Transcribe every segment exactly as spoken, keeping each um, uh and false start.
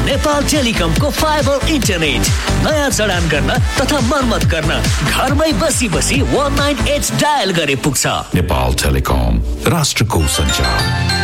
Nepal टेलिकमको fibre internet नयाँ जडान गर्न तथा मर्मत गर्न घरमै बसी बसी एक नौ आठ डायल गरे पुग्छ। नेपाल टेलिकम, राष्ट्रको सञ्चार।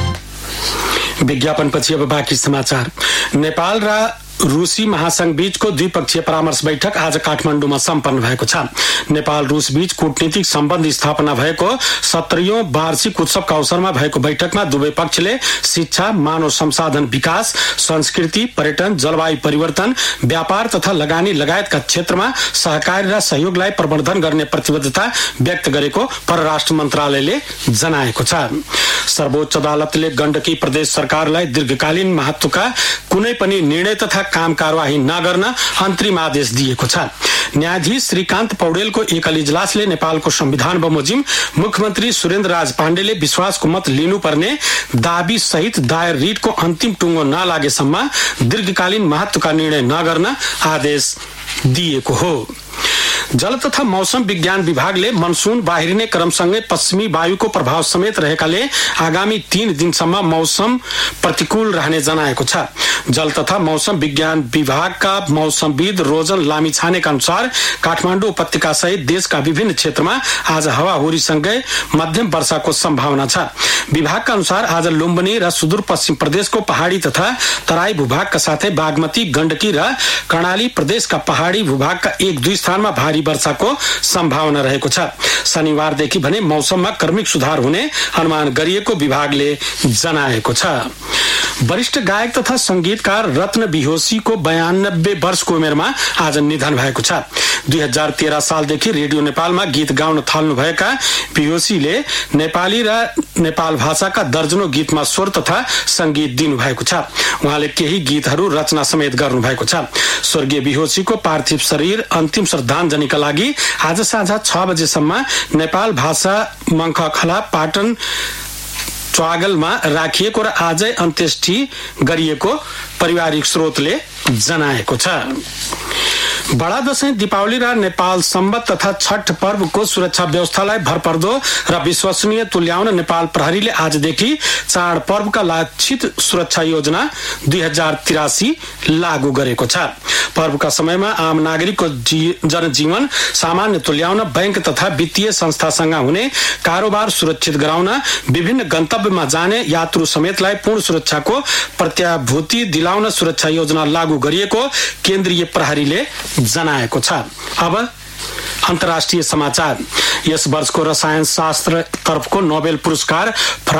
विज्ञापनपछि अब बाँकी समाचार। नेपाल र रूसी महासंघ बीचको द्विपक्षीय परामर्श बैठक आज काठमाडौँमा सम्पन्न भएको छ। नेपाल रूस बीच कूटनीतिक सम्बन्ध स्थापना भएको सत्तरीऔं वार्षिक उत्सवका अवसरमा भएको बैठकमा दुवै पक्षले शिक्षा, मानव संसाधन विकास, संस्कृति, पर्यटन, जलवायु परिवर्तन, व्यापार तथा लगानी लगायतका क्षेत्रमा सहकारी र सहयोगलाई प्रवर्धन गर्ने प्रतिबद्धता व्यक्त गरेको परराष्ट्र मन्त्रालयले जनाएको छ। सर्वोच्च अदालतले गण्डकी प्रदेश सरकारलाई दीर्घकालीन महत्वका कुनै पनि निर्णय तथा काम कारवाही नगर्न अन्तरिम आदेश दिएको छ। न्यायाधीश श्रीकान्त पौडेलको एकल इजलासले नेपालको संविधान बमोजिम मुख्यमन्त्री सुरेन्द्र राज पाण्डेले विश्वासको मत लिनुपर्ने दाबी सहित दायर रिटको अन्तिम टुङ्गो नलागेसम्म दीर्घकालीन महत्वका निर्णय नगर्न आदेश दिएको हो। जल तथा मौसम विज्ञान विभागले मनसून बाहिरिने क्रमसँगै पश्चिमी वायुको प्रभाव समेत रहेकाले आगामी तीन दिनसम्म मौसम प्रतिकूल रहने जनाएको छ। जल तथा मौसम विज्ञान विभागका मौसमविद रोजन लामिछानेका अनुसार काठमाडौँ उपत्यका सहित देशका विभिन्न क्षेत्रमा आज हावाहुरीसँगै मध्यम वर्षाको सम्भावना छ। विभागका अनुसार आज लुम्बिनी र सुदूरपश्चिम प्रदेशको पहाडी तथा तराई भूभागका साथै बागमती, गण्डकी र कर्णाली प्रदेशका पहाडी भूभागका एक दुई स्थानमा भारी वर्षाको सम्भावना रहेको छ। शनिबारदेखि भने मौसममा क्रमिक सुधार हुने अनुमान गरिएको विभागले जनाएको छ। वरिष्ठ गायक तथा संगीतकार रत्न बिहोसीको बयानब्बे वर्षको उमेरमा आज निधन भएको छ। दुई हजार तेह्र सालदेखि रेडियो नेपालमा गीत गाउन थाल्नुभएका बिहोसीले नेपाली र नेपाल भाषाका दर्जनौं गीतमा स्वर तथा संगीत दिनुभएको छ। उहाँले केही गीतहरू रचना समेत गर्नुभएको छ। स्वर्गीय बिहोसीको पार्थिव शरीर अन्तिम श्रद्धाञ्जलीका लागि आज साँझ छ बजेसम्म नेपाल भाषा मङ्खला पाटन च्वागलमा राखिएको र आजै अन्त्येष्टि गरिएको पारिवारिक स्रोतले जनाएको छ। बडा दशैं, दीपावली र नेपाल सम्बत तथा छठ पर्वको सुरक्षा व्यवस्थालाई भरपर्दो र विश्वसनीय तुल्याउन नेपाल प्रहरीले आजदेखि चाड पर्वका लक्षित सुरक्षा योजना दुई हजार तिरासी लागू गरेको छ। पर्वका समयमा आम नागरिकको जनजीवन सामान्य तुल्याउन, बैंक तथा वित्तीय संस्थासँग हुने कारोबार सुरक्षित गराउन, विभिन्न गन्तव्यमा जाने यात्रु समेतलाई पूर्ण सुरक्षाको प्रत्याभूति दिलाउन सुरक्षा योजना लागू गरिएको केन्द्रीय प्रहरीले जनाएको छ। अब अन्तर्राष्ट्रिय समाचार। यस वर्षको रसायन शास्त्र तर्फको नोबेल पुरस्कार